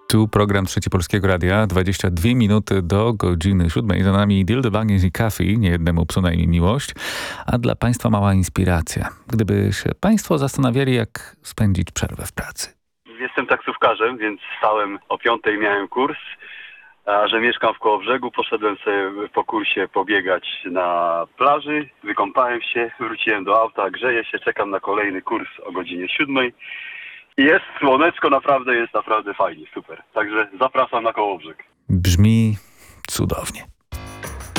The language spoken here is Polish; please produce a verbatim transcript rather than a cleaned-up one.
Tu program Trzeci Polskiego Radia, dwadzieścia dwie minuty do godziny siódmej. Za nami Dildo Buggies i Coffee, niejednemu psu na imię Miłość, a dla Państwa mała inspiracja. Gdyby się Państwo zastanawiali, jak spędzić przerwę w pracy. Jestem taksówkarzem, więc wstałem o piątej, miałem kurs, a że mieszkam w Kołobrzegu, poszedłem sobie po kursie pobiegać na plaży, wykąpałem się, wróciłem do auta, grzeję się, czekam na kolejny kurs o godzinie siódmej. Jest słoneczko, naprawdę jest naprawdę fajnie, super. Także zapraszam na Kołobrzeg. Brzmi cudownie.